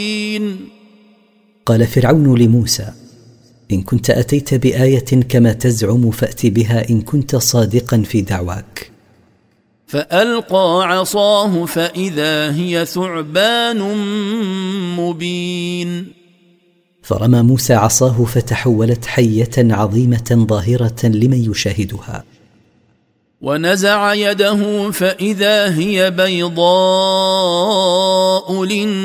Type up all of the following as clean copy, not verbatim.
قال فرعون لموسى: إن كنت أتيت بآية كما تزعم فأت بها إن كنت صادقا في دعواك. فألقى عصاه فإذا هي ثعبان مبين. فرمى موسى عصاه فتحولت حية عظيمة ظاهرة لمن يشاهدها. ونزع يده فإذا هي بيضاء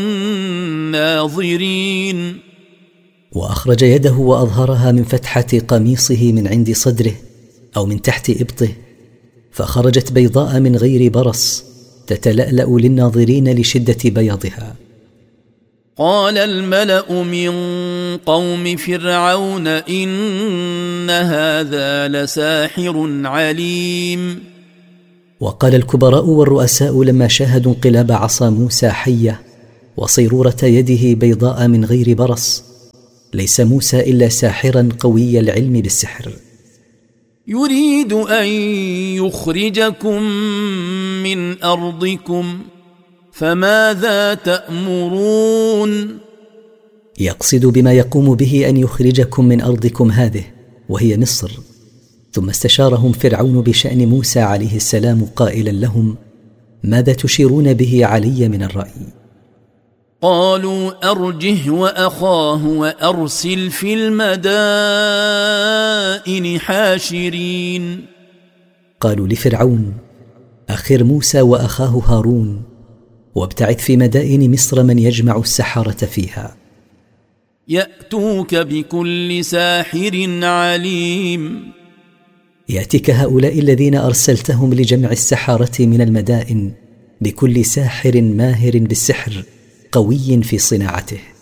للناظرين. وأخرج يده وأظهرها من فتحة قميصه من عند صدره أو من تحت إبطه، فخرجت بيضاء من غير برص تتلألأ للناظرين لشدة بياضها. قال الملأ من قوم فرعون إن هذا لساحر عليم. وقال الكبراء والرؤساء لما شاهدوا انقلاب عصا موسى حية وصيرورة يده بيضاء من غير برص: ليس موسى إلا ساحرا قوي العلم بالسحر. يريد أن يخرجكم من أرضكم فماذا تأمرون؟ يقصد بما يقوم به أن يخرجكم من أرضكم هذه وهي مصر. ثم استشارهم فرعون بشأن موسى عليه السلام قائلا لهم: ماذا تشيرون به علي من الرأي؟ قالوا أرجه وأخاه وأرسل في المدائن حاشرين. قالوا لفرعون: أخر موسى وأخاه هارون وابتعث في مدائن مصر من يجمع السحرة فيها، يأتوك بكل ساحر عليم. يأتيك هؤلاء الذين أرسلتهم لجمع السحرة من المدائن بكل ساحر ماهر بالسحر قوي في صناعته.